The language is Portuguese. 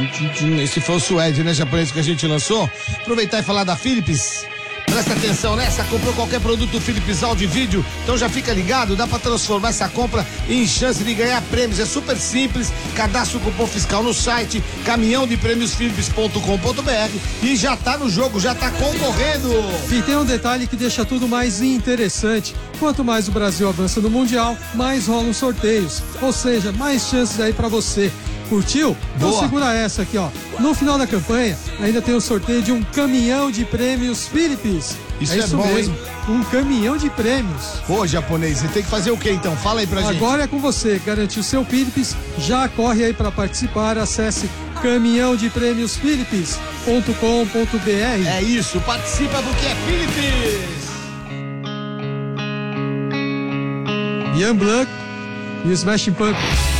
Esse foi o suede, né, japonês, que a gente lançou. Aproveitar e falar da Philips. Presta atenção nessa, comprou qualquer produto Philips áudio e vídeo, então já fica ligado, dá pra transformar essa compra em chance de ganhar prêmios, é super simples, cadastra o cupom fiscal no site caminhãodeprêmiosphilips.com.br e já tá no jogo, já tá concorrendo. E tem um detalhe que deixa tudo mais interessante, quanto mais o Brasil avança no Mundial, mais rolam sorteios, ou seja, mais chances aí pra você. Curtiu? Então segura essa aqui, ó. No final da campanha, ainda tem o sorteio de um caminhão de prêmios Philips. Isso é bom, mesmo, hein? um caminhão de prêmios. Ô, japonês, você tem que fazer o quê então? Fala aí pra gente. Agora é com você, garantiu seu Philips, já corre aí para participar, acesse caminhãodeprêmiosphilips.com.br. É isso, participa porque é Philips. Ian Blanc e o Smashing Pumpkins.